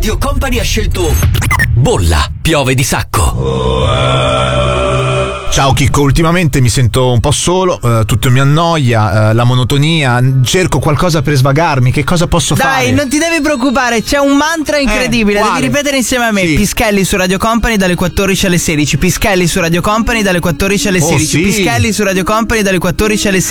Radio Company ha scelto Bolla, piove di sacco. Ciao Chicco, ultimamente mi sento un po' solo, tutto mi annoia, la monotonia, cerco qualcosa per svagarmi, che cosa posso fare? Dai, non ti devi preoccupare, c'è un mantra incredibile, quale? devi ripetere insieme a me. Sì. Pischelli su Radio Company dalle 14 alle 16, Pischelli su Radio Company dalle 14 alle 16, sì. Pischelli su Radio Company dalle 14 alle 16.